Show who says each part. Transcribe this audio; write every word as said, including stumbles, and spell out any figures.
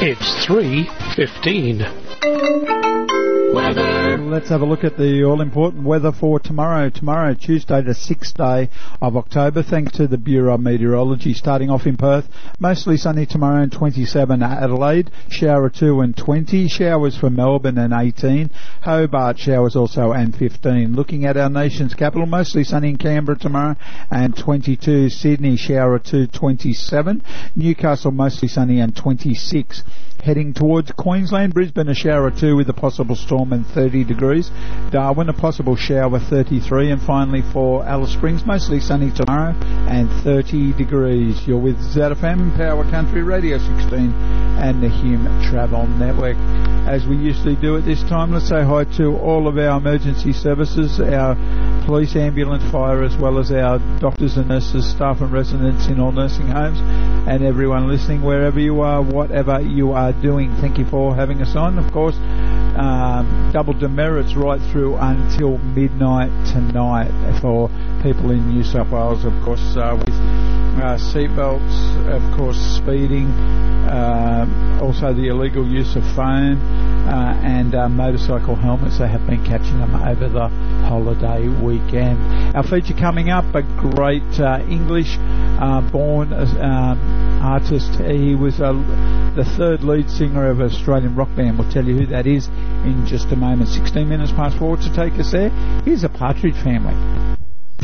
Speaker 1: It's three fifteen.
Speaker 2: Weather. Let's have a look at the all-important weather for tomorrow. Tomorrow, Tuesday, the sixth day of October, thanks to the Bureau of Meteorology. Starting off in Perth, mostly sunny tomorrow and twenty-seven. Adelaide, shower two and twenty. Showers for Melbourne and eighteen. Hobart, showers also and fifteen. Looking at our nation's capital, mostly sunny in Canberra tomorrow and twenty-two. Sydney, shower two, twenty-seven. Newcastle, mostly sunny and twenty-six. Heading towards Queensland, Brisbane a shower two with a possible storm and thirty degrees. Darwin a possible shower thirty-three, and finally for Alice Springs mostly sunny tomorrow and thirty degrees. You're with Z F M, Power Country Radio sixteen and the Hume Travel Network. As we usually do at this time, let's say hi to all of our emergency services, our police, ambulance, fire, as well as our doctors and nurses, staff and residents in all nursing homes, and everyone listening wherever you are, whatever you are doing. Thank you for having us on. Of course, um, double demerits right through until midnight tonight for people in New South Wales, of course, uh, with uh, seatbelts, of course, speeding, uh, also the illegal use of phone, uh, and uh, motorcycle helmets. They have been catching them over the holiday weekend. Our feature coming up, a great uh, English uh, born um, artist. He was uh, the third lead singer of an Australian rock band. We'll tell you who that is in just a moment. sixteen minutes past four to take us there. Here's a Partridge Family.